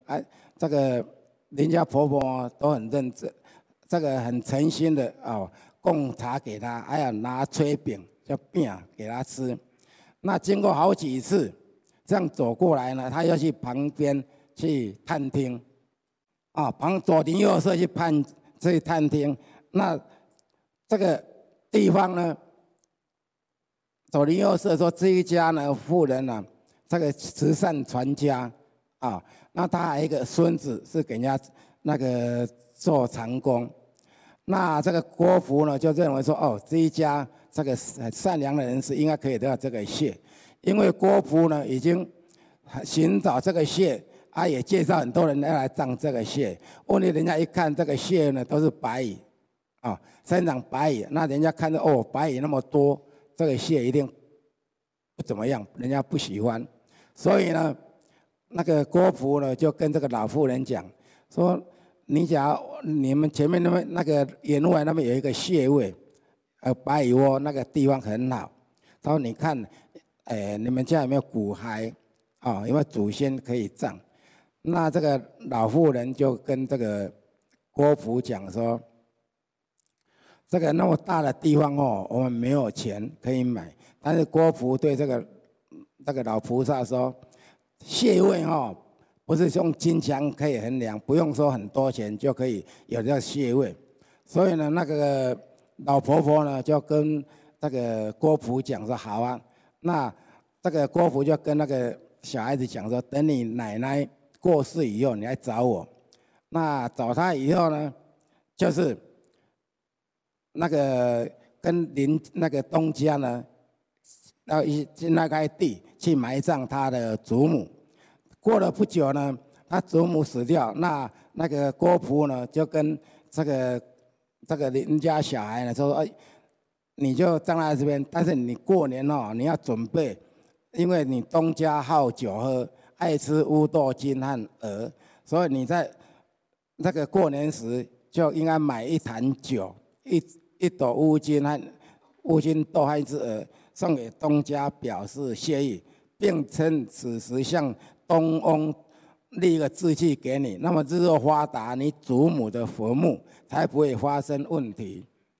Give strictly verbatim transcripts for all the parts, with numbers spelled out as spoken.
啊，这个人家婆婆都很认真，这个很诚心的哦，供茶给她，还要拿炊饼叫饼给她吃。那经过好几次这样走过来呢，她要去旁边去探听，啊，旁左邻右舍去探去探听。那这个地方呢，左邻右舍说这一家呢妇人呢，这个慈善传家啊，那他还有一个孙子是给人家那个做长工。那这个郭福呢就认为说，哦，这一家这个善良的人士应该可以得到这个谢，因为郭福呢已经寻找这个谢，啊也介绍很多人要来葬这个谢。问题人家一看这个谢呢都是白蚁，啊，生长白蚁，那人家看到哦白蚁那么多，这个谢一定不怎么样，人家不喜欢，所以呢，那个郭福呢就跟这个老妇人讲说。你假如你们前面那边那个员外那边有一个穴位，呃，白蚁窝那个地方很好。他说：“你看，呃，你们家有没有骨骸？啊、哦，有没有祖先可以葬？”那这个老妇人就跟这个郭福讲说：“这个那么大的地方哦，我们没有钱可以买。”但是郭福对这个这个老菩萨说：“穴位哦。”不是用金钱可以衡量，不用说很多钱就可以有这个穴位，所以呢，那个老婆婆呢就跟这个郭福讲说好啊，那这个郭福就跟那个小孩子讲说，等你奶奶过世以后，你来找我。那找他以后呢，就是那个跟邻那个东家呢，要一那块地去埋葬他的祖母。过了不久呢，他祖母死掉，那那个郭璞呢就跟这个这个邻家小孩呢说：“哎，你就葬在这边，但是你过年哦，你要准备，因为你东家好酒喝，爱吃乌豆金和鹅，所以你在那个过年时就应该买一坛酒，一一斗乌金和乌金豆和一只鹅，送给东家表示谢意，并称此时向东翁立一个字据给你，那么日后发达，你祖母的坟墓才不会发生问题。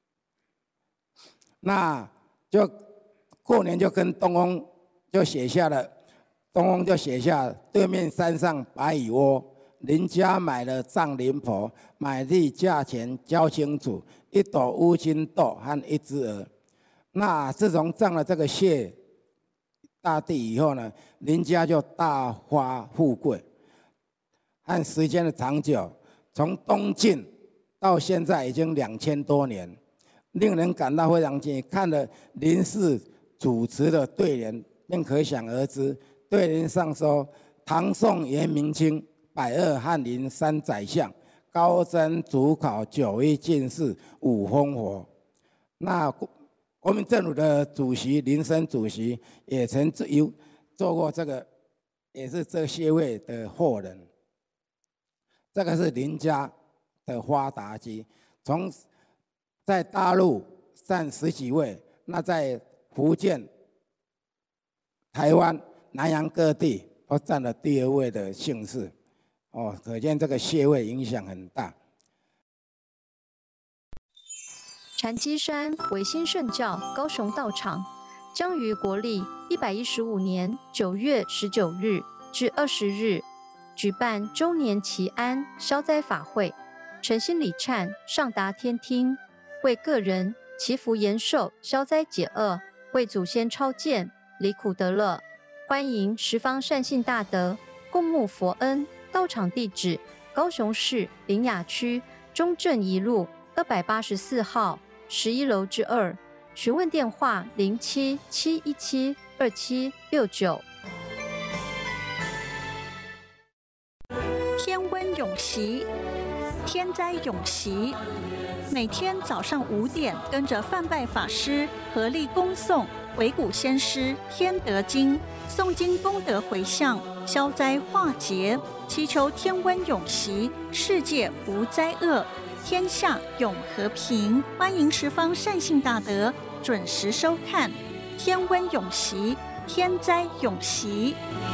那就过年就跟东翁就写下了，东翁就写下对面山上白蚁窝，邻家买了葬灵婆，买地价钱交清楚，一斗乌金豆和一只鹅。那自从葬了这个谢大地以后呢，邻家就大发富贵。按时间的长久，从东晋到现在已经两千多年，令人感到非常惊异。看了林氏主持的对联，便可想而知。对联上说：“唐宋元明清，百二翰林三宰相，高僧主考九一进士五烽火。”那国民政府的主席林森主席也曾有做过这个，也是这些位的后人。这个是林家的发达期，从在大陆占十几位，那在福建、台湾、南洋各地都占了第二位的姓氏。哦，可见这个谢位影响很大。 禅机山维新圣教高雄道场将于国历一百一十五年九月十九日至二十日举办周年祈安消灾法会，诚心礼忏上达天听，为个人祈福延寿、消灾解厄，为祖先超荐离苦得乐。欢迎十方善信大德共沐佛恩。道场地址：高雄市苓雅区中正一路二百八十四号十一楼之二。询问电话：零七七一七二七六九。 天温永习，天灾永习。每天早上五点，跟着范拜法师合力恭诵维古先师天德经，诵经功德回向，消灾化劫，祈求天温永习，世界无灾厄，天下永和平。欢迎十方善信大德准时收看天温永习，天灾永习。